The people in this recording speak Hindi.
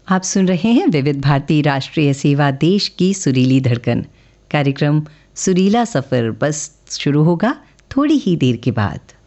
आप सुन रहे हैं विविध भारती राष्ट्रीय सेवा, देश की सुरीली धड़कन। कार्यक्रम सुरीला सफ़र बस शुरू होगा थोड़ी ही देर के बाद।